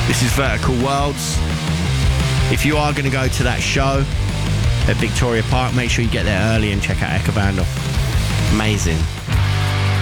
This is Vertical Worlds. If you are going to go to that show at Victoria Park, make sure you get there early and check out Ecovandal. Amazing.